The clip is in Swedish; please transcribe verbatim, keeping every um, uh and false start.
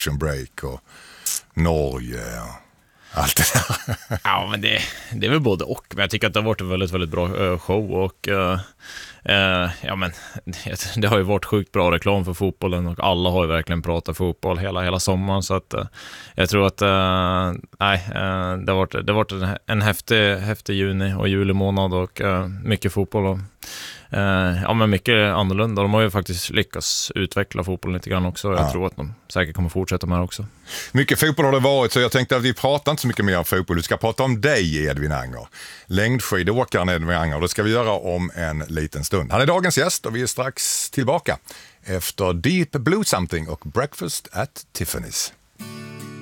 Action Break och Norge och allt det där. Ja, men det, det är väl både och. Men jag tycker att det har varit en väldigt, väldigt bra uh, show. Och uh, uh, ja, men det, det har ju varit sjukt bra reklam för fotbollen. Och alla har ju verkligen pratat fotboll hela, hela sommaren. Så att uh, jag tror att uh, nej, uh, det har varit, det har varit en, en häftig, häftig juni och juli månad. Och uh, mycket fotboll och Uh, ja, men mycket annorlunda. De har ju faktiskt lyckats utveckla fotbollen lite grann också. Jag ja. tror att de säkert kommer fortsätta med det också. Mycket fotboll har det varit, så jag tänkte att vi pratar inte så mycket mer om fotboll. Vi ska prata om dig, Edvin Anger. Längdskidåkaren Edvin Anger. Det ska vi göra om en liten stund. Han är dagens gäst och vi är strax tillbaka efter Deep Blue Something och Breakfast at Tiffany's.